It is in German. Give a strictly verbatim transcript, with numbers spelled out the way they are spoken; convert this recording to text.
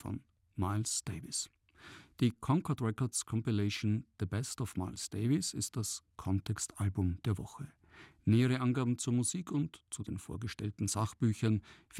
von Miles Davis. Die Concord Records Compilation The Best of Miles Davis ist das Kontextalbum der Woche. Nähere Angaben zur Musik und zu den vorgestellten Sachbüchern